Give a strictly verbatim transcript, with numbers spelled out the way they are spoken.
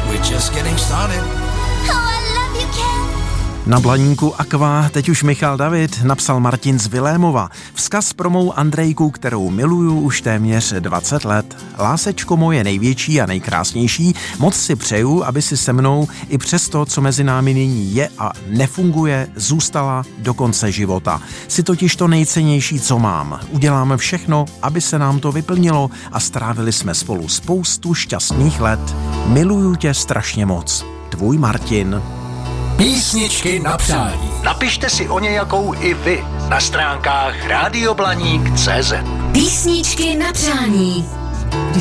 We're just getting started. Oh, I love you, Ken. Na blaníku Aqua teď už Michal David napsal Martin z Vilémova. Vzkaz pro mou Andrejku, kterou miluju už téměř dvacet let. Lásečko moje největší a nejkrásnější, moc si přeju, aby si se mnou i přes to, co mezi námi nyní je a nefunguje, zůstala do konce života. Jsi totiž to nejcennější, co mám. Uděláme všechno, aby se nám to vyplnilo a strávili jsme spolu spoustu šťastných let. Miluju tě strašně moc. Tvůj Martin. Písničky na přání. Napište si o nějakou i vy na stránkách rádio blaník tečka cé zet. Písničky na přání.